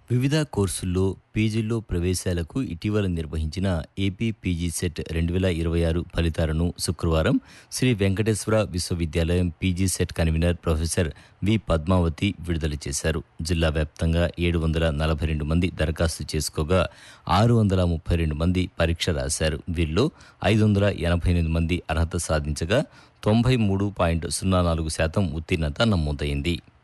వివిధ కోర్సుల్లో పీజీల్లో ప్రవేశాలకు ఇటీవల నిర్వహించిన ఏపీ పీజీ సెట్ 2026 ఫలితాలను శుక్రవారం శ్రీ వెంకటేశ్వర విశ్వవిద్యాలయం PG set convener professor V Padmavati విడుదల చేశారు. జిల్లా వ్యాప్తంగా 742 మంది దరఖాస్తు చేసుకోగా 632 మంది పరీక్ష రాశారు. వీరిలో 588 మంది అర్హత సాధించగా 93.04% ఉత్తీర్ణత నమోదైంది.